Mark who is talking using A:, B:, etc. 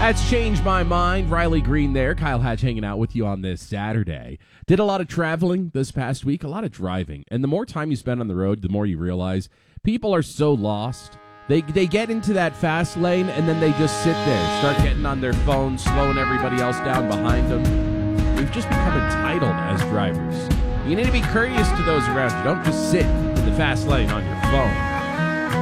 A: That's Changed My Mind. Riley Green there. Kyle Hatch hanging out with you on this Saturday. Did a lot of traveling this past week, a lot of driving. And the more time you spend on the road, the more you realize people are so lost. They get into that fast lane, and then they just sit there, start getting on their phones, slowing everybody else down behind them. We've just become entitled as drivers. You need to be courteous to those around you. Don't just sit in the fast lane on your phone.